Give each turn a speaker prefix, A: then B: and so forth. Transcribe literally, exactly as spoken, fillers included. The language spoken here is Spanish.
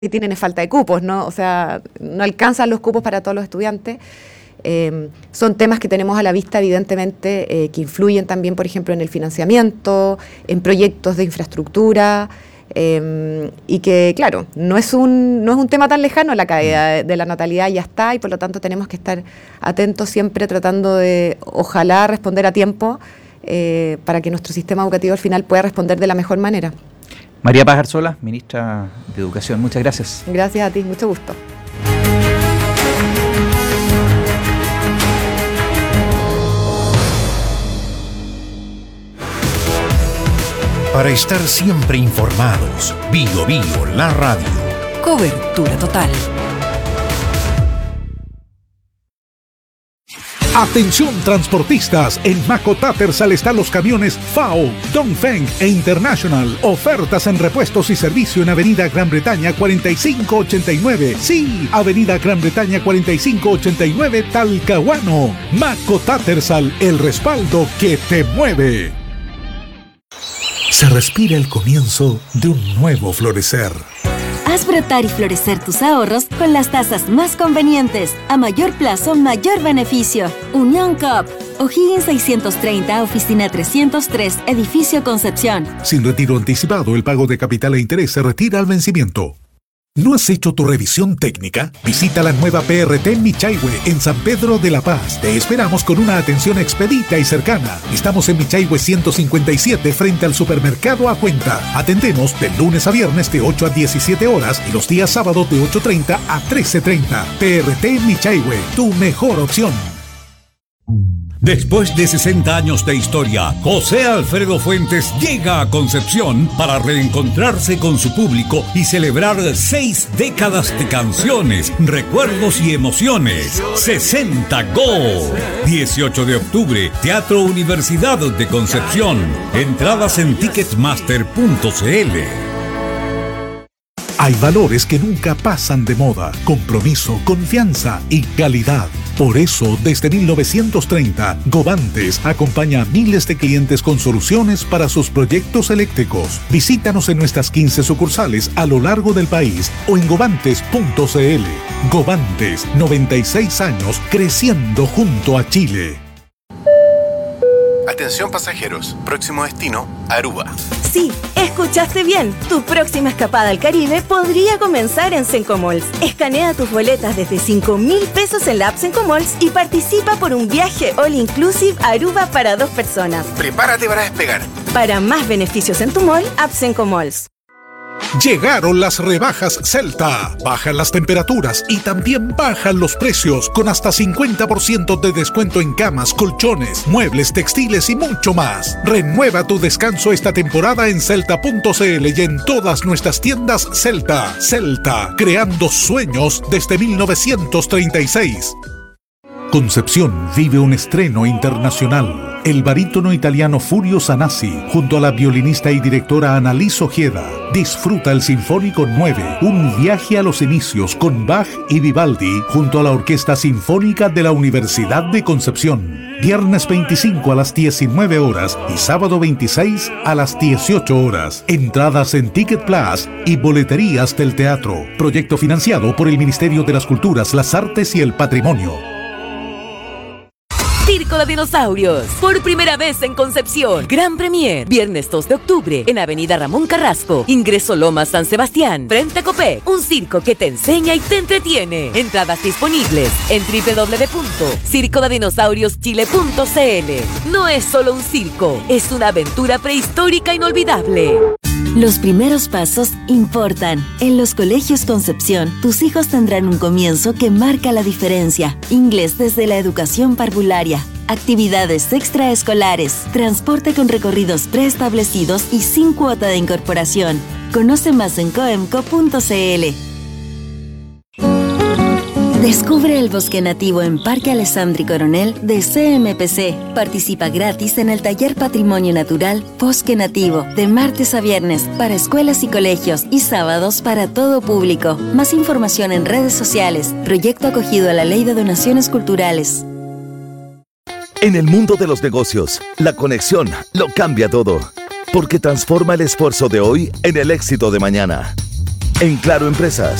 A: que tienen es falta de cupos, ¿no? O sea, no alcanzan los cupos para todos los estudiantes. Eh, son temas que tenemos a la vista, evidentemente, eh, que influyen también, por ejemplo, en el financiamiento, en proyectos de infraestructura, eh, y que, claro, no es un, no es un tema tan lejano. La caída de, de la natalidad ya está, y por lo tanto tenemos que estar atentos siempre tratando de, ojalá, responder a tiempo eh, para que nuestro sistema educativo al final pueda responder de la mejor manera.
B: María Paz Arzola, ministra de Educación, muchas gracias.
A: Gracias a ti, mucho gusto.
C: Para estar siempre informados, Bio Bio, la radio.
D: Cobertura total.
E: Atención transportistas, en Maco Tattersall están los camiones F A O, Dongfeng e International. Ofertas en repuestos y servicio en Avenida Gran Bretaña cuarenta y cinco ochenta y nueve. Sí, Avenida Gran Bretaña cuarenta y cinco ochenta y nueve, Talcahuano. Maco Tattersall, el respaldo que te mueve.
C: Se respira el comienzo de un nuevo florecer.
F: Haz brotar y florecer tus ahorros con las tasas más convenientes. A mayor plazo, mayor beneficio. Unión Coop. O'Higgins seiscientos treinta, Oficina trescientos tres, Edificio Concepción.
E: Sin retiro anticipado, el pago de capital e interés se retira al vencimiento. ¿No has hecho tu revisión técnica? Visita la nueva P R T Michaihue en San Pedro de la Paz. Te esperamos con una atención expedita y cercana. Estamos en Michaihue ciento cincuenta y siete frente al supermercado A Cuenta. Atendemos de lunes a viernes de ocho a diecisiete horas y los días sábados de ocho treinta a trece treinta. P R T Michaihue, tu mejor opción.
G: Después de sesenta años de historia, José Alfredo Fuentes llega a Concepción para reencontrarse con su público y celebrar seis décadas de canciones, recuerdos y emociones. sesenta Go. dieciocho de octubre, Teatro Universidad de Concepción. Entradas en ticketmaster punto c l.
E: Hay valores que nunca pasan de moda: compromiso, confianza y calidad. Por eso, desde mil novecientos treinta, Govantes acompaña a miles de clientes con soluciones para sus proyectos eléctricos. Visítanos en nuestras quince sucursales a lo largo del país o en govantes punto c l. Govantes, noventa y seis años creciendo junto a Chile.
H: Atención pasajeros, próximo destino, Aruba.
I: Sí, escuchaste bien. Tu próxima escapada al Caribe podría comenzar en Sencomalls. Escanea tus boletas desde cinco mil pesos en la app Sencomalls y participa por un viaje all inclusive a Aruba para dos personas.
H: Prepárate para despegar.
I: Para más beneficios en tu mall, app Sencomalls.
E: Llegaron las rebajas Celta. Bajan las temperaturas y también bajan los precios, con hasta cincuenta por ciento de descuento en camas, colchones, muebles, textiles y mucho más. Renueva tu descanso esta temporada en celta punto c l y en todas nuestras tiendas Celta. Celta, creando sueños desde mil novecientos treinta y seis. Concepción vive un estreno internacional. El barítono italiano Furio Sanasi, junto a la violinista y directora Annalise Ojeda, disfruta el Sinfónico nueve, un viaje a los inicios con Bach y Vivaldi, junto a la Orquesta Sinfónica de la Universidad de Concepción. Viernes veinticinco a las diecinueve horas y sábado veintiséis a las dieciocho horas. Entradas en Ticket Plus y boleterías del teatro. Proyecto financiado por el Ministerio de las Culturas, las Artes y el Patrimonio.
D: Circo de Dinosaurios, por primera vez en Concepción. Gran Premier, viernes dos de octubre, en Avenida Ramón Carrasco. Ingreso Lomas San Sebastián, frente a Copec. Un circo que te enseña y te entretiene. Entradas disponibles en doble u doble u doble u punto circo de dinosaurios chile punto c l. No es solo un circo, es una aventura prehistórica inolvidable.
F: Los primeros pasos importan. En los colegios Concepción, tus hijos tendrán un comienzo que marca la diferencia. Inglés desde la educación parvularia, actividades extraescolares, transporte con recorridos preestablecidos y sin cuota de incorporación. Conoce más en coemco punto c l. Descubre el bosque nativo en Parque Alessandri Coronel de C M P C. Participa gratis en el taller Patrimonio Natural Bosque Nativo, de martes a viernes para escuelas y colegios y sábados para todo público. Más información en redes sociales. Proyecto acogido a la Ley de Donaciones Culturales.
J: En el mundo de los negocios, la conexión lo cambia todo, porque transforma el esfuerzo de hoy en el éxito de mañana. En Claro Empresas,